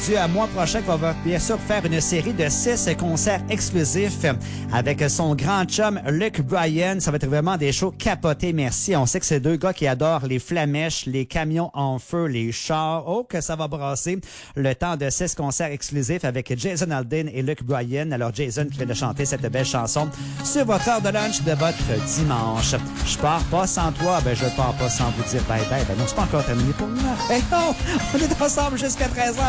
À mois prochain qu'on va bien sûr faire une série de 6 concerts exclusifs avec son grand chum Luke Bryan. Ça va être vraiment des shows capotés, merci. On sait que c'est deux gars qui adorent les flamèches, les camions en feu, les chars. Oh, que ça va brasser. Le temps de 6 concerts exclusifs avec Jason Aldean et Luke Bryan. Alors Jason qui vient de chanter cette belle chanson sur votre heure de lunch de votre dimanche. Je pars pas sans toi, ben je pars pas sans vous dire bye bye. Ben non, c'est pas encore terminé pour moi. Hey non, on est ensemble jusqu'à 13h.